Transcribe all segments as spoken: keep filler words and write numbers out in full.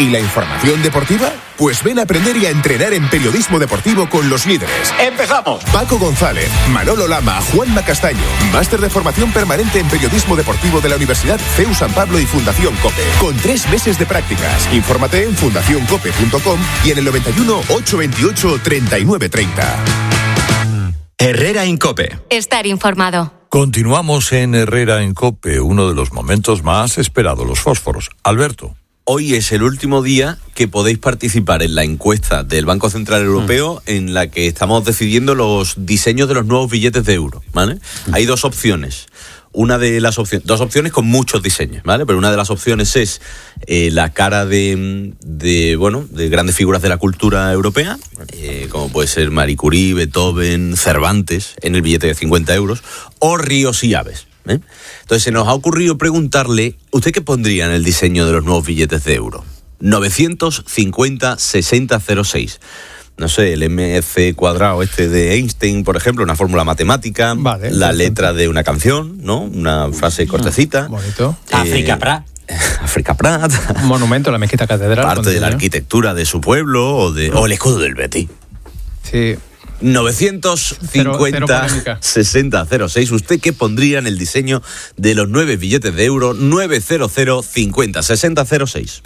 ¿Y la información deportiva? Pues ven a aprender y a entrenar en periodismo deportivo con los líderes. ¡Empezamos! Paco González, Manolo Lama, Juanma Castaño. Máster de formación permanente en periodismo deportivo de la Universidad C E U San Pablo y Fundación COPE. Con tres meses de prácticas. Infórmate en fundación cope punto com y en el noventa y uno, ochocientos veintiocho, treinta y nueve treinta. Herrera en COPE. Estar informado. Continuamos en Herrera en COPE, uno de los momentos más esperados, los fósforos. Alberto. Hoy es el último día que podéis participar en la encuesta del Banco Central Europeo mm. en la que estamos decidiendo los diseños de los nuevos billetes de euro, ¿vale? Mm. Hay dos opciones. Una de las opciones, dos opciones con muchos diseños, ¿vale? Pero una de las opciones es eh, la cara de, de, bueno, de grandes figuras de la cultura europea, eh, como puede ser Marie Curie, Beethoven, Cervantes, en el billete de cincuenta euros, o ríos y aves. ¿Eh? Entonces se nos ha ocurrido preguntarle, ¿usted qué pondría en el diseño de los nuevos billetes de euro? novecientos cincuenta, sesenta cero seis. No sé, el M C cuadrado este de Einstein, por ejemplo, una fórmula matemática, vale, la perfecto. Letra de una canción, ¿no? Una frase cortecita. Bonito. Eh, África Prat. África Prat. Un monumento, la mezquita catedral. Parte de la arquitectura de su pueblo o, de, o el escudo del Betis. Sí. novecientos cincuenta, sesenta cero seis. ¿Usted qué pondría en el diseño de los nueve billetes de euro? Novecientos cincuenta, sesenta cero seis.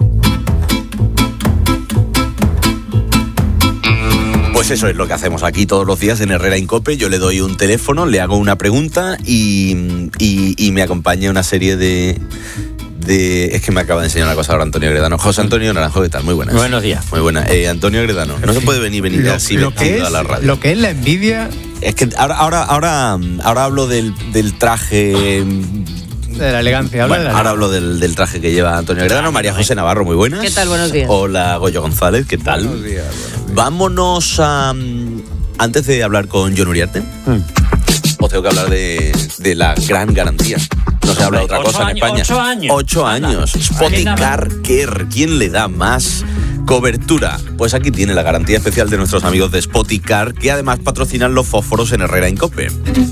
Pues eso es lo que hacemos aquí todos los días en Herrera en COPE. Yo le doy un teléfono, le hago una pregunta y, y, y me acompaña una serie de... De, es que me acaba de enseñar una cosa ahora Antonio Gredano. José Antonio Naranjo, ¿qué tal? Muy buenas. Buenos días. Muy buenas. Eh, Antonio Gredano, no se puede venir venir lo, así lo vestido que es, a la radio. Lo que es la envidia. Es que ahora, ahora, ahora, ahora hablo del, del traje. De la elegancia. Habla Bueno, de la ahora hablo del, del traje que lleva Antonio Gredano. María José Navarro, muy buenas. ¿Qué tal? Buenos días. Hola, Goyo González, ¿qué tal? Buenos días. Buenos días. Vámonos a. Antes de hablar con John Uriarte, mm. os tengo que hablar de, de la gran garantía. No se habla de otra cosa en España. Ocho años. Ocho años. Spoticar Care. ¿Quién le da más cobertura? Pues aquí tiene la garantía especial de nuestros amigos de Spoticar, que además patrocinan los fósforos en Herrera en COPE.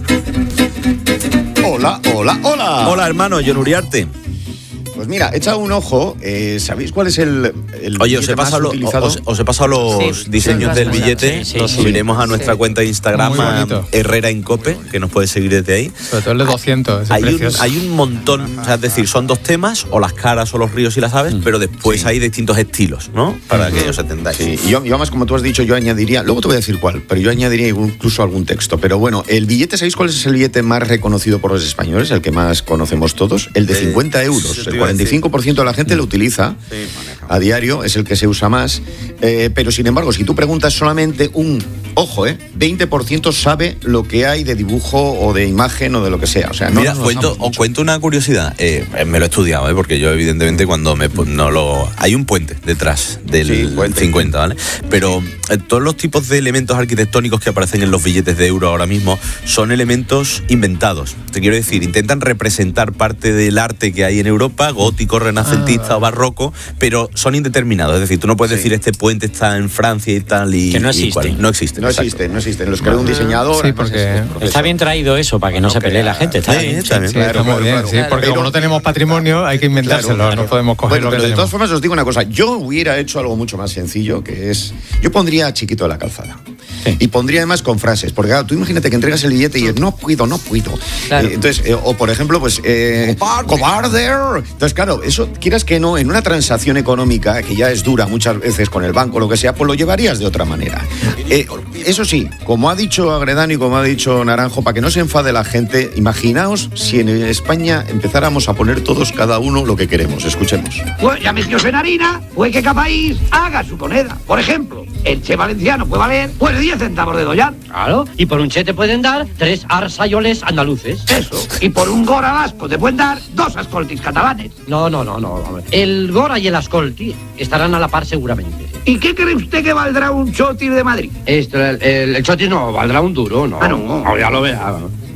Hola, hola, hola. Hola, hermano, John Uriarte. Pues mira, echa un ojo. Eh, ¿Sabéis cuál es el, el Oye, os he, pasado lo, os, os he pasado los sí, diseños sí, del billete. Sí, sí, los sí, subiremos sí, a nuestra sí. cuenta de Instagram, a Herrera en COPE, que nos puedes seguir desde ahí. Sobre todo el de doscientos. Hay un, hay un montón, o sea, es decir, son dos temas, o las caras o los ríos y las aves, mm. pero después sí. hay distintos estilos, ¿no? Para mm. que os entendáis. Sí, y yo, yo además, como tú has dicho, yo añadiría, luego te voy a decir cuál, pero yo añadiría incluso algún texto. Pero bueno, el billete, ¿sabéis cuál es el billete más reconocido por los españoles? El que más conocemos todos, el de cincuenta euros. El cuarenta y cinco por ciento de la gente lo utiliza sí, a diario, es el que se usa más, eh, pero sin embargo, si tú preguntas solamente un, ojo, eh, veinte por ciento sabe lo que hay de dibujo o de imagen o de lo que sea. O sea, no Mira, cuento, os cuento una curiosidad, eh, me lo he estudiado, eh, porque yo evidentemente cuando me no lo hay un puente detrás del sí, puente. cincuenta, ¿vale? Pero eh, todos los tipos de elementos arquitectónicos que aparecen en los billetes de euro ahora mismo son elementos inventados. Te quiero decir, intentan representar parte del arte que hay en Europa, gótico, renacentista ah. o barroco, pero son indeterminados. Es decir, tú no puedes sí. decir este puente está en Francia y tal y que no existe. Y no existe. No existe, no existen. Los creó un diseñador. Sí, porque está bien traído eso para que no, no se pelee la gente. Está bien, está bien. Sí, claro, está muy bien. Claro, sí, porque pero, como no tenemos patrimonio, hay que inventárselo. Claro, claro. No podemos coger bueno, lo que pero de tenemos. todas formas os digo una cosa. Yo hubiera hecho algo mucho más sencillo, que es yo pondría a Chiquito de la Calzada. Sí. Y pondría además con frases, porque claro, tú imagínate que entregas el billete y es no puedo, no puedo. Claro. Eh, entonces, eh, o por ejemplo, pues eh, cobarde. Entonces, claro, eso quieras que no, en una transacción económica que ya es dura muchas veces con el banco o lo que sea, pues lo llevarías de otra manera. Eh, eso sí, como ha dicho Agredano y como ha dicho Naranjo, para que no se enfade la gente, imaginaos si en España empezáramos a poner todos cada uno lo que queremos. Escuchemos. Pues ya mezclos en harina, pues que cada país haga su moneda. Por ejemplo, el che valenciano puede valer pues diez centavos de dollán. Claro, y por un che te pueden dar tres arsayoles andaluces. Eso, y por un gora vasco te pueden dar dos ascoltis catalanes. No, no, no, no. El gora y el ascolti estarán a la par seguramente. ¿Y qué cree usted que valdrá un chotis de Madrid? Esto, el, el, el chotis no, valdrá un duro, ¿no? Ah, no. no ya lo vea.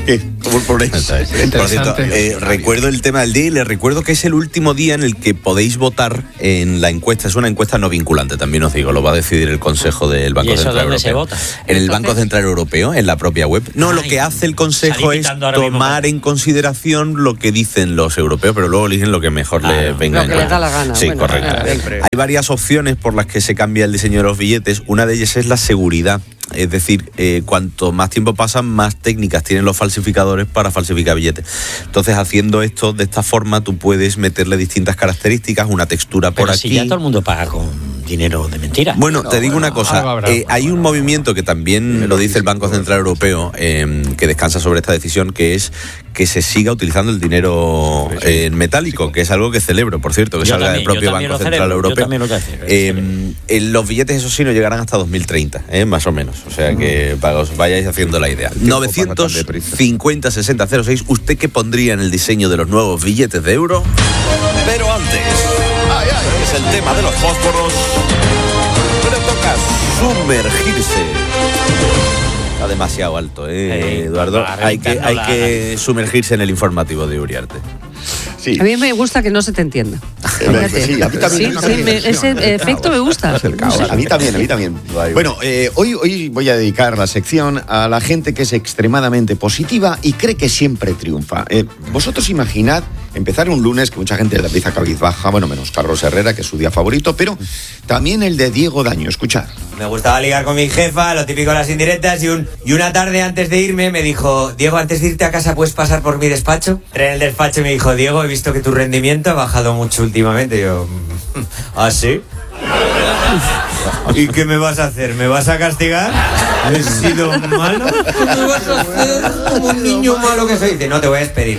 Como por eso. Por cierto, eh, recuerdo el tema del día y les recuerdo que es el último día en el que podéis votar en la encuesta. Es una encuesta no vinculante, también os digo, lo va a decidir el Consejo del Banco ¿Y eso Central dónde Europeo. se vota? En el Entonces, Banco Central Europeo, en la propia web. No, Ay, lo que hace el Consejo es tomar en consideración lo que dicen los europeos, pero luego eligen lo que mejor Ah, les venga lo en que les gana. da la gana. Sí, Bueno, correcto. a ver. Hay varias opciones por las que se cambia el diseño de los billetes. Una de ellas es la seguridad. Es decir, eh, cuanto más tiempo pasa, más técnicas tienen los falsificadores para falsificar billetes. Entonces, haciendo esto de esta forma, tú puedes meterle distintas características, una textura por pero aquí. si ya todo el mundo paga con dinero de mentira. Bueno, te digo una algo cosa, habrá, eh, hay un movimiento que también lo dice el Banco Central Europeo, eh, que descansa sobre esta decisión, que es que se siga utilizando el dinero eh, metálico, que es algo que celebro, por cierto, que Yo salga también, del propio yo también Banco lo Central celebro, yo Europeo. también lo celebro, Eh, eh, los billetes, eso sí, no llegarán hasta dos mil treinta, eh, más o menos, o sea que para que os vayáis haciendo la idea. novecientos cincuenta sesenta cero seis, ¿usted qué pondría en el diseño de los nuevos billetes de euro? Pero antes, es el tema de los fósforos, pero toca sumergirse. Está demasiado alto, ¿eh, Eduardo? Hay que, hay que sumergirse en el informativo de Uriarte. Sí. A mí me gusta que no se te entienda. Fíjate. Sí, a mí también. Sí, sí, me- ese efecto me gusta. No sé. A mí también, a mí también. Bueno, eh, hoy, hoy voy a dedicar la sección a la gente que es extremadamente positiva y cree que siempre triunfa. Eh, vosotros imaginad empezar un lunes que mucha gente le empieza cabizbaja, bueno, menos Carlos Herrera, que es su día favorito, pero también el de Diego Daño. Escuchad. Me gustaba ligar con mi jefa, lo típico de las indirectas, y, un, y una tarde antes de irme me dijo: Diego, antes de irte a casa, ¿puedes pasar por mi despacho? Entré en el despacho y me dijo: Diego, he visto que tu rendimiento ha bajado mucho últimamente. Y yo, ¿ah, sí? ¿Y qué me vas a hacer? ¿Me vas a castigar? ¿He sido malo? ¿Qué me vas a hacer como un niño malo que soy? Dice: no, te voy a despedir.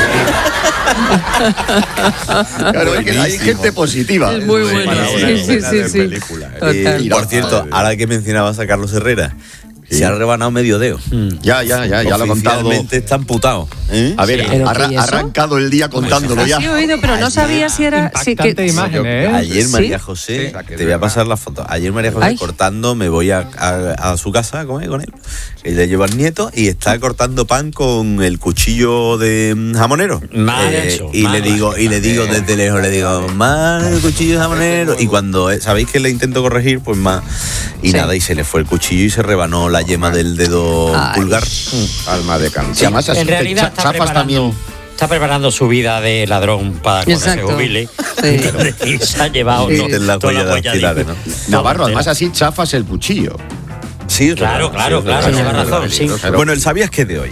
Claro, hay, hay gente positiva. Es muy bueno. Sí, sí, sí, sí. Eh, por cierto, ahora que mencionabas a Carlos Herrera, se ha rebanado medio dedo. Ya, ya, ya, ya lo ha contado. Oficialmente está amputado. ¿eh? A ver, ¿Pero ha qué, y eso? arrancado el día contándolo ya. Sí, he oído, pero no sabía si era... Sí, que, Impactante imagen, ¿eh? Ayer ¿Sí? María José, te voy a pasar la foto. Ayer María José Ay. cortando, me voy a, a, a su casa a comer con él. Y le llevo al nieto y está cortando pan con el cuchillo de mm, jamonero. Mal Eh, hecho, y mal le digo, y le digo desde lejos, le digo, más el cuchillo de jamonero. Y cuando eh, sabéis que le intento corregir, pues más. Y Sí. nada, y se le fue el cuchillo y se rebanó la yema del dedo Ay. pulgar. Alma de canto. Sí, Además, así en te realidad cha- está chafas preparando, también. está preparando su vida de ladrón para cuando Exacto. se jubile. Sí. Y se ha llevado Sí. to- Meten la toda huella de huella dactilares, de- ¿no? Navarro, toda además entera. así chafas el cuchillo. Sí, es Claro, verdad, claro, sí, es claro, verdad, lleva es verdad. razón, sí. Claro. Bueno, el ¿sabías qué de hoy?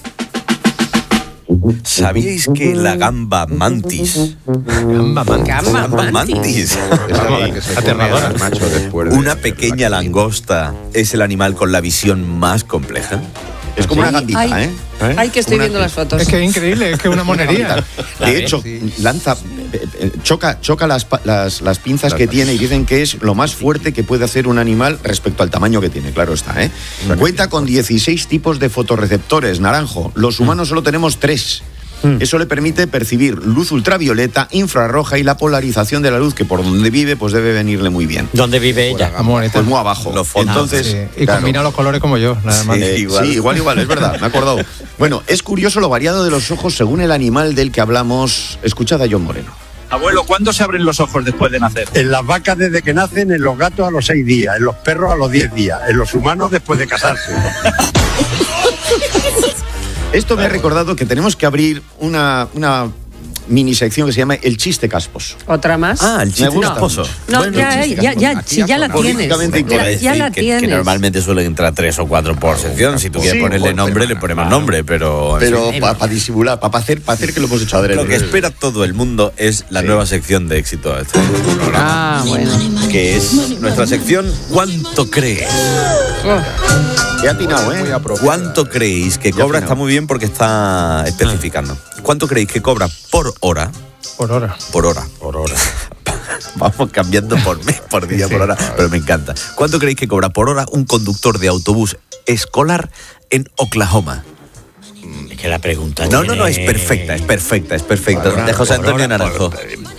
¿Sabíais que la gamba mantis, Gamba, man. Gamba gamba mantis. mantis, Aterradora. una pequeña langosta, es el animal con la visión más compleja? Es como una gambita, Ay, ¿eh? ay, que estoy Una- viendo las fotos. Es que es increíble, es que es una monería. De hecho, lanza, eh, eh, choca, choca las, pa- las, las pinzas que tiene y dicen que es lo más fuerte que puede hacer un animal respecto al tamaño que tiene, claro está, ¿eh? Cuenta con dieciséis tipos de fotorreceptores, naranjo. Los humanos solo tenemos tres. Eso le permite percibir luz ultravioleta, infrarroja y la polarización de la luz, que por donde vive, pues debe venirle muy bien. ¿Dónde vive ella? Muy bonita. Pues muy abajo. Los fondos. Entonces, Sí, y claro. combina los colores como yo, nada más. Eh, igual. Sí, igual, igual, es verdad, me he acordado. Bueno, es curioso lo variado de los ojos según el animal del que hablamos. Escuchad a John Moreno. Abuelo, ¿cuándo se abren los ojos después de nacer? En las vacas desde que nacen, en los gatos a los seis días, en los perros a los diez días, en los humanos después de casarse. Esto me ha recordado que tenemos que abrir una, una mini sección que se llama El chiste casposo. ¿Otra más? Ah, el Me chiste gusta casposo. mucho. No, Bueno, ya, el chiste ya, ya, casposo. si ya la tienes. Políticamente Te iba a Ya, decir ya la que, tienes. que normalmente suelen entrar tres o cuatro por sección. Si tú quieres Sí, ponerle pues, nombre, pero- le ponemos nombre, pero... en Pero fin. para disimular, para hacer, pa hacer que lo hemos hecho adrede. Lo que espera todo el mundo es la nueva sección de éxito de este programa, Ah, bueno. que es nuestra sección ¿Cuánto crees? He atinado, ¿eh? ¿Cuánto creéis que Ya cobra? afinado. Está muy bien porque está especificando. ¿Cuánto creéis que cobra por hora? Por hora. Por hora. Por hora. Vamos cambiando por mes, por día, por hora, pero me encanta. ¿Cuánto creéis que cobra por hora un conductor de autobús escolar en Oklahoma? Es que la pregunta No, no, tiene- no, es perfecta, es perfecta, es perfecta. Por hora, De José por Antonio hora, Naranjo. por-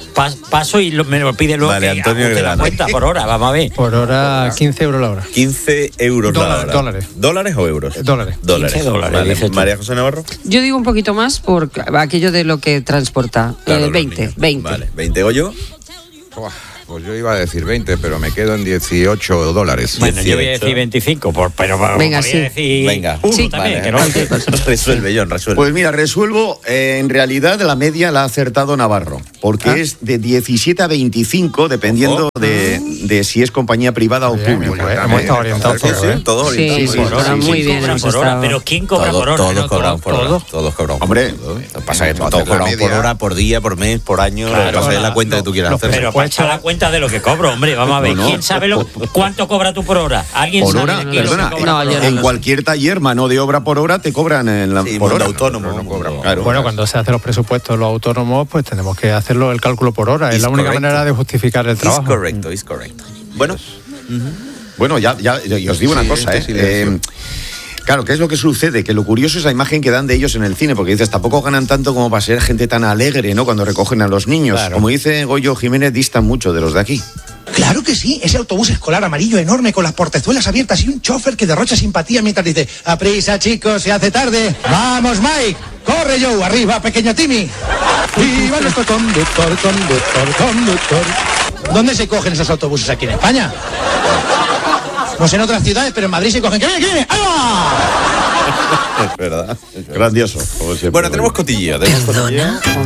pas, paso y lo, me lo pide luego. Vale, que Antonio ajuste la Grana. cuenta por hora, vamos a ver. Por hora, quince euros la hora. quince euros Dólares, la hora. dólares. ¿Dólares o euros? Dólares. Dólares. quince dólares, Vale. dices tú. María José Navarro. Yo digo un poquito más por aquello de lo que transporta. Claro, Eh, los veinte, niños. veinte. Vale, veinte Goyo. Buah, Pues yo iba a decir veinte, pero me quedo en dieciocho dólares. Bueno, yo voy a decir veinticinco, por, pero Venga, podría sí. decir Venga. uno Sí. también, Vale. que no. Resuelve, John, resuelve. Pues mira, resuelvo, eh, en realidad la media la ha acertado Navarro, porque ¿Ah? es de diecisiete a veinticinco, dependiendo de, de si es compañía privada o Bien, pública. pues hemos estado orientados Sí, todos, sí, ¿eh? todo Sí, orientado. sí, Muy por bien. hora, muy bien Cobran hemos por hora, estado. pero ¿quién cobra Todos, por hora? todos No, cobramos por hora. todos. Todos cobramos. Hombre, Lo que pasa es que Tú haces todos la cobramos por media. hora, por día, por mes, por año. Lo que Claro, pasa es la cuenta lo- que tú quieras lo- hacer. Pero para echar la cuenta de lo que cobro, hombre, vamos a ver. No, no. ¿Quién sabe lo, cuánto cobra tú por hora? ¿Alguien por sabe hora, de qué es lo que perdona, cobra No, por yo hora? no en lo cualquier taller, mano de obra por hora, te cobran en la, Sí, por mundo hora. autónomo. no cobramos. Claro. Bueno, cuando se hacen los presupuestos los autónomos, pues tenemos que hacerlo el cálculo por hora. Es Es la única correcto. manera de justificar el Es trabajo. correcto, es correcto. Bueno, Bueno, ya, ya, y os digo una Sí, cosa, este ¿eh? silencio. Eh, Claro, ¿qué es lo que sucede? Que lo curioso es la imagen que dan de ellos en el cine, porque dices, tampoco ganan tanto como para ser gente tan alegre, ¿no? Cuando recogen a los niños. Claro. Como dice Goyo Jiménez, distan mucho de los de aquí. Claro que sí, ese autobús escolar amarillo enorme con las portezuelas abiertas y un chofer que derrocha simpatía mientras dice: "Aprisa, chicos, se hace tarde. Vamos, Mike. Corre, Joe, arriba, pequeño Timmy. Viva nuestro conductor, conductor, conductor". ¿Dónde se cogen esos autobuses aquí en España? No sé en otras ciudades, pero en Madrid se cogen. ¡Que viene, que viene! ¡Ahí va! es verdad. Grandioso, como siempre. Bueno, tenemos cotilleo. Tenemos cotilleo.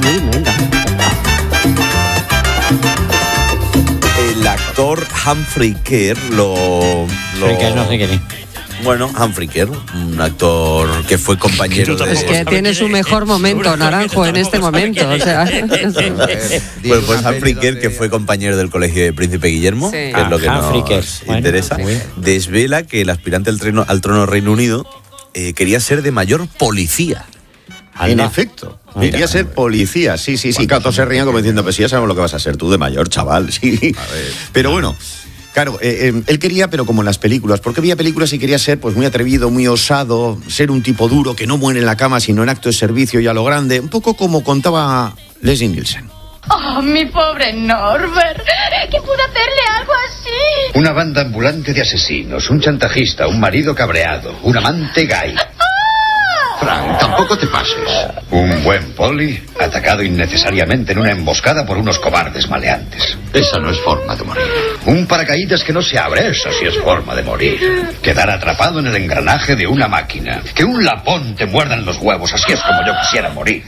El actor Humphrey Kerr lo... lo Humphrey Kerr, no sé quién es. Bueno, Humphrey Kerr, un actor que fue compañero de... Es que tiene su mejor momento, Naranjo, en este momento. O sea, Bueno, pues Humphrey Kerr, que fue compañero del Colegio de Príncipe Guillermo, Sí. que es lo que Ah, Humphrey nos Kerr. Bueno, interesa, muy bien. desvela que el aspirante al trono, al trono Reino Unido eh, quería ser de mayor policía. En Anda. efecto, Mira. quería ser policía, sí, sí, sí. Claro, todos se rían como diciendo, pues sí, ya sabemos lo que vas a ser tú de mayor, chaval, sí. Pero bueno, claro, eh, eh, él quería, pero como en las películas, porque veía películas y quería ser pues muy atrevido, muy osado, ser un tipo duro que no muere en la cama, sino en acto de servicio y a lo grande, un poco como contaba Leslie Nielsen. Oh, mi pobre Norbert. ¿Qué pudo hacerle algo así? Una banda ambulante de asesinos, un chantajista, un marido cabreado, un amante gay. Frank, tampoco te pases. Un buen poli atacado innecesariamente en una emboscada por unos cobardes maleantes. Esa no es forma de morir. Un paracaídas que no se abre, esa sí es forma de morir. Quedar atrapado en el engranaje de una máquina. Que un lapón te muerda en los huevos, así es como yo quisiera morir.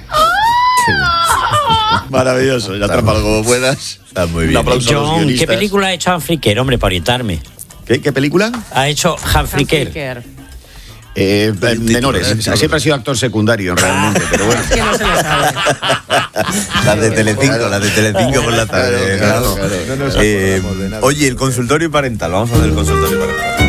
Maravilloso, ya atrapa como puedas. Está muy Un bien. aplauso a los John, ¿qué guionistas. película ha hecho Humphrey Kerr, hombre, para orientarme? ¿Qué, qué película? Ha hecho Humphrey Kerr. Kerr. Eh, menores, siempre ha sido actor secundario realmente, pero bueno. Es que no se lo sabe. Las de Telecinco, las de Telecinco por la tarde. Claro, claro. claro. No nos Eh, acordamos de nada. oye, el consultorio parental. Vamos a hacer el consultorio parental.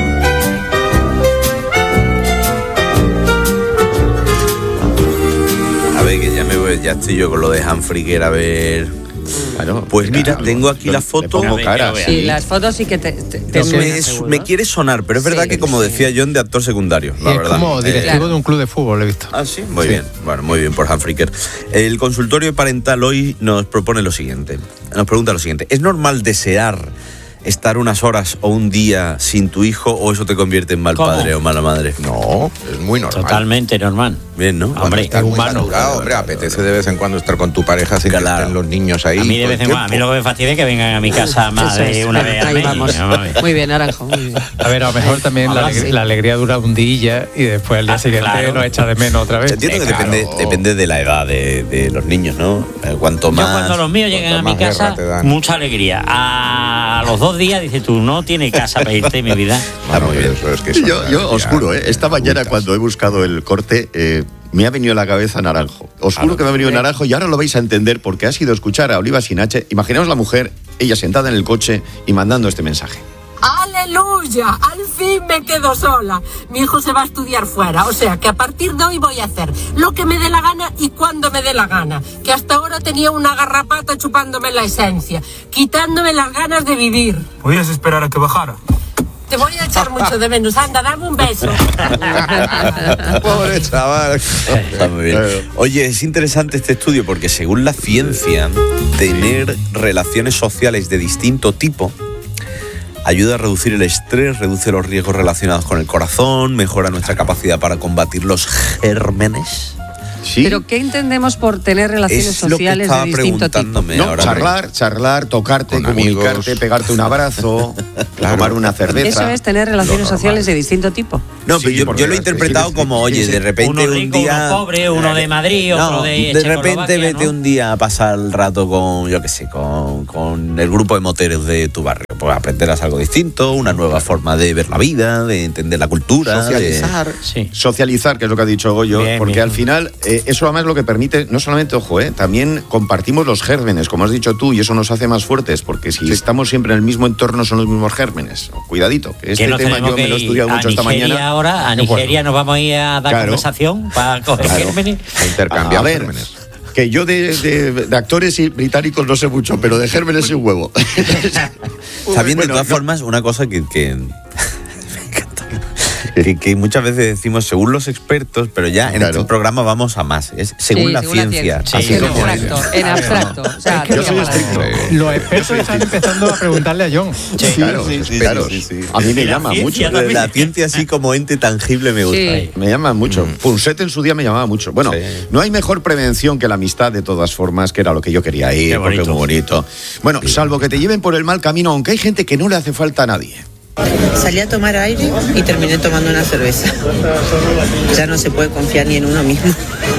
A ver, que ya me voy, ya estoy yo con lo de Humphrey Kerr, a ver. Bueno, Pues mira, claro, tengo aquí le- la le foto. pongo A ver, cara, que lo vea. Sí, las fotos sí que te, te, te Me, suenan, seguro. me quiere sonar, pero es verdad Sí, que, como sí. decía John, de actor secundario, Y la es verdad. como directivo Eh, de un club de fútbol, he visto. Ah, sí, muy Sí. bien. Bueno, muy bien por Humphrey Kerr. El consultorio parental hoy nos propone lo siguiente. Nos pregunta lo siguiente. ¿Es normal desear estar unas horas o un día sin tu hijo o eso te convierte en mal ¿Cómo? padre o mala madre? No, es muy normal. Totalmente normal. Bien, ¿no? Hombre, Estás muy humano. saturado, hombre, apetece de vez en cuando estar con tu pareja sin Claro. que estén los niños ahí. A mí de todo vez el en cuando, a mí tiempo. lo que me fastidia es que vengan a mi casa más Eso de es. una vez al Ahí mes. vamos. Vamos a ver. Muy bien, Naranjo. Muy bien. A ver, a lo mejor también la, Ahora aleg- sí. la alegría dura un día y después al día Ah, siguiente claro. nos echa de menos otra vez. Entiendo que Claro. depende, depende de la edad de, de los niños, ¿no? Eh, Cuanto Yo más... cuando los míos llegan a cuanto mi más guerra casa, te dan. mucha alegría. A los dos días dices tú, no tiene casa para irte, mi vida. Está muy bien. Eso es que son Yo, yo os ya juro, ¿eh? esta mañana adultas. cuando he buscado el corte, eh, me ha venido a la cabeza Naranjo. Os juro que me ha venido Naranjo y ahora lo vais a entender porque ha sido escuchar a Oliva Sinache. Imaginaos la mujer, ella sentada en el coche y mandando este mensaje. ¡Aleluya! Al fin me quedo sola. Mi hijo se va a estudiar fuera, o sea que a partir de hoy voy a hacer lo que me dé la gana y cuando me dé la gana. Que hasta ahora tenía una garrapata chupándome la esencia, quitándome las ganas de vivir. ¿Podías esperar a que bajara? Te voy a echar mucho de menos. Anda, dame un beso. Pobre chaval. Está muy bien. Oye, es interesante este estudio porque según la ciencia, tener relaciones sociales de distinto tipo ayuda a reducir el estrés, reduce los riesgos relacionados con el corazón, mejora nuestra capacidad para combatir los gérmenes. Sí. ¿Pero qué entendemos por tener relaciones Es lo que sociales de estaba distinto tipo? preguntándome No, ahora. charlar, charlar, tocarte, Con comunicarte, amigos. pegarte un abrazo, tomar una cerveza. Eso es tener relaciones sociales de distinto tipo. No, pero Sí, yo, porque yo lo he es que interpretado sí, como, oye, sí, de repente Uno un rico, día... uno pobre, uno de Madrid, otro No, de de Checoslovaquia, repente vete ¿no? un día a pasar el rato con, yo qué sé, con, con el grupo de moteros de tu barrio. Pues aprenderás algo distinto, una nueva forma de ver la vida, de entender la cultura. Socializar, de... Sí. socializar, que es lo que ha dicho Goyo, Bien, porque bien. al final eh, eso además lo que permite, no solamente, ojo, eh, también compartimos los gérmenes, como has dicho tú, y eso nos hace más fuertes, porque si estamos siempre en el mismo entorno son los mismos gérmenes. Cuidadito, que este Que no tema tenemos yo que me lo he ir estudiado a mucho esta Nigeria mañana. ahora, a Nigeria nos vamos a ir a dar Claro. conversación para coger Claro. gérmenes. A intercambiar A ver, gérmenes. que yo de, de- de actores y británicos no sé mucho, pero de gérmenes sí un huevo. Está bien, de Bueno, todas no- formas, una cosa que... que... me encanta. Que, que muchas veces decimos según los expertos, pero ya en Claro. este programa vamos a más. Es según Sí, la según la ciencia. ciencia. Así En como abstracto, en abstracto. O sea, Yo soy toma la- estricto. Los expertos están empezando a preguntarle a John. Sí, claro, sí, sí, claro. sí, sí. A mí me Y la llama ciencia mucho. también. La ciencia así como ente tangible me gusta. Sí. Me llama mucho. Punset en su día me llamaba mucho. Bueno, Sí. no hay mejor prevención que la amistad de todas formas, que era lo que yo quería ir, Qué porque es bonito. muy bonito. Bueno, salvo que te lleven por el mal camino, aunque hay gente que no le hace falta a nadie. Salí a tomar aire y terminé tomando una cerveza. Ya no se puede confiar ni en uno mismo.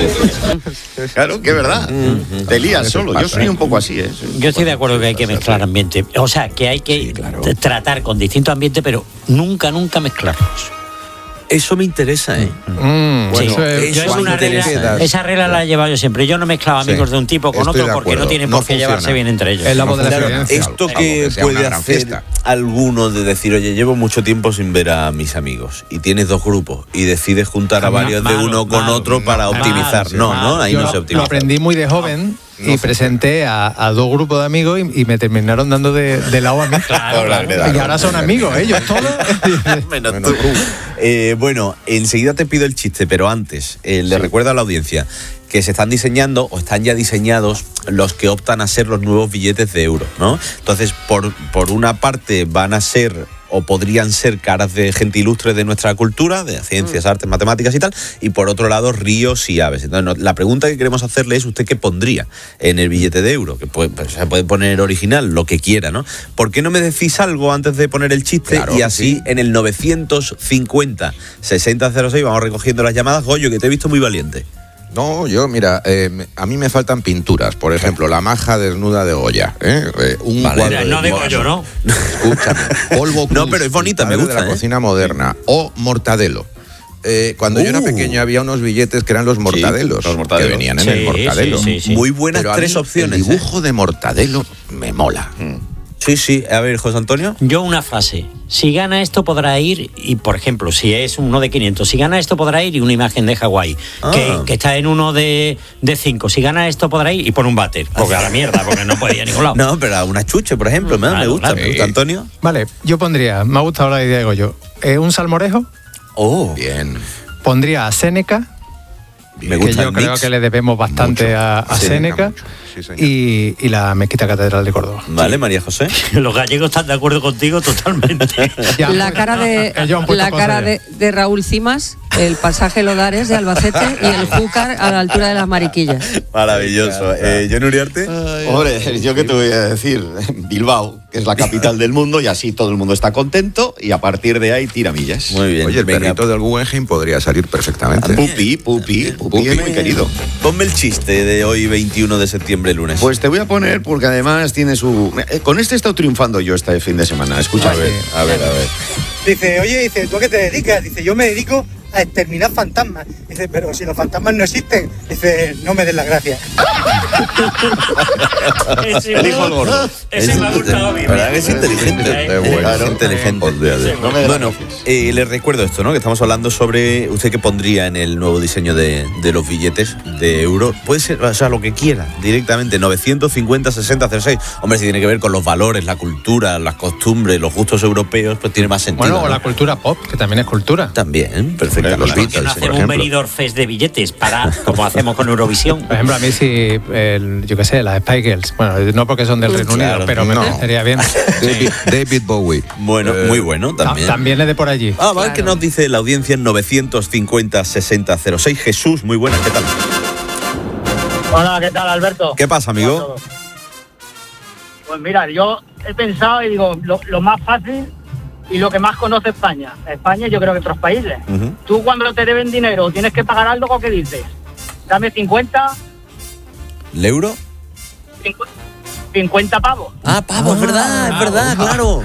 Claro, que es verdad. Te lías solo. Yo soy un poco así, ¿eh? Yo estoy de acuerdo que hay que mezclar ambientes. O sea, que hay que t- tratar con distintos ambientes, pero nunca, nunca mezclarlos. Eso me interesa, ¿eh? Mm, Sí, eso es- yo es cuando una te regla, quedas- esa regla la he llevado yo siempre. Yo no mezclaba Sí, amigos de un tipo con estoy otro de porque no acuerdo. tienen No por qué funciona. llevarse bien entre ellos. Es la voz de la Claro, experiencia. esto Salvo que que sea puede una gran hacer fiesta. alguno de decir, oye, llevo mucho tiempo sin ver a mis amigos y tienes dos grupos y decides juntar a Malo, varios de uno con malo, otro para malo, optimizar. sí, No, malo. no, ahí Yo no se lo optimiza. aprendí muy de joven y presenté a, a dos grupos de amigos y, y me terminaron dando de, de lado a mí. Claro, claro. Y ahora son amigos ellos todos. Menos tú. Eh, bueno, enseguida te pido el chiste, pero antes, eh, le recuerdo a la audiencia que se están diseñando o están ya diseñados los que optan a ser los nuevos billetes de euro, ¿no? Entonces, por, por una parte van a ser o podrían ser caras de gente ilustre de nuestra cultura, de ciencias, artes, matemáticas y tal, y por otro lado ríos y aves. Entonces, no, la pregunta que queremos hacerle es usted qué pondría en el billete de euro, que puede, pues, se puede poner original, lo que quiera, ¿no? ¿Por qué no me decís algo antes de poner el chiste? Claro y que así sí. en el novecientos cincuenta sesenta cero seis vamos recogiendo las llamadas. Goyo, que te he visto muy valiente. No, yo, mira, eh, me- a mí me faltan pinturas. Por ejemplo, la maja desnuda de Goya. ¿eh? Eh, un Vale. cuadro No de digo Goya. yo, ¿no? Escúchame. Polvo No, Cruz, pero es bonita, el me padre gusta, de la ¿eh? cocina moderna. O Mortadelo. Eh, cuando yo era Uh. pequeño había unos billetes que eran los mortadelos, los mortadelos. que venían en Sí, el mortadelo. sí, sí, sí. Muy buenas Pero a tres mí opciones. El dibujo de mortadelo me mola. Sí, sí. A ver, José Antonio. Yo una frase. Si gana esto podrá ir, y por ejemplo, si es uno de quinientos, si gana esto podrá ir y una imagen de Hawái, Ah. que, que está en uno de, de cinco. Si gana esto podrá ir y pone un váter. Porque a la mierda, porque no podía a ningún lado. No, pero a una chuche, por ejemplo. me, me Claro, gusta, claro. me gusta. Antonio. Vale, yo pondría, me ha gustado la idea de Goyo, eh, un salmorejo, Oh, Bien. pondría a Séneca, me que gusta yo el creo mix. que le debemos bastante Mucho. a, a Séneca, Séneca, mucho. Sí, señor. y, y la mezquita catedral de Córdoba. Vale, María José. Los gallegos están de acuerdo contigo totalmente. Ya, La cara de, ellos han puesto la cosas cara ya. de, de Raúl Cimas, el pasaje Lodares de Albacete y el Júcar a la altura de las Mariquillas. Maravilloso. Eh, John Uriarte. Hombre, yo qué te voy a decir. Bilbao, que es la capital del mundo, y así todo el mundo está contento, y a partir de ahí tiramillas. Muy bien. Oye, el venga, perrito del Guggenheim podría salir perfectamente. Pupi, Pupi, Pupi, es Pupi. muy querido. Ponme el chiste de hoy, veintiuno de septiembre, lunes. Pues te voy a poner porque además tiene su... eh, Con este he estado triunfando yo este fin de semana. Escucha. a ver, a ver, a ver. Dice, oye, dice, ¿tú a qué te dedicas? Dice, yo me dedico a exterminar fantasmas. Dice, pero si los fantasmas no existen. Dice, no me des las gracias. El hijo al gordo. Ese me ha gustado a mí. ¿Verdad que es inteligente? Es bueno. Es inteligente. Bueno, eh, les recuerdo esto, ¿no? Que estamos hablando sobre usted qué pondría en el nuevo diseño de, de los billetes de euro. Puede ser, o sea, lo que quiera, directamente, novecientos cincuenta sesenta cero seis. Hombre, si tiene que ver con los valores, la cultura, las costumbres, los gustos europeos, pues tiene más sentido. Bueno, o ¿no? la cultura pop, que también es cultura. También, perfectamente. Los Beatles, no hacemos un Benidorm Fest de billetes para, como hacemos con Eurovisión. Por ejemplo, a mí sí, el, yo qué sé, las Spice Girls. Bueno, no porque son del Reino Unido, Claro, pero me no. parecería bien. David, David Bowie. Bueno, Eh, muy bueno también. También es de por allí. Ah, vale, que nos dice la audiencia en novecientos cincuenta sesenta cero seis. Jesús, muy buena, ¿qué tal? Hola, ¿qué tal, Alberto? ¿Qué pasa, amigo? Pues mira, yo he pensado y digo, lo, lo más fácil y lo que más conoce España. España, yo creo que otros países. Uh-huh. Tú cuando te deben dinero o tienes que pagar algo, ¿qué dices? Dame cincuenta, ¿El euro? cincuenta pavos. Ah, pavos, es verdad, es verdad, claro.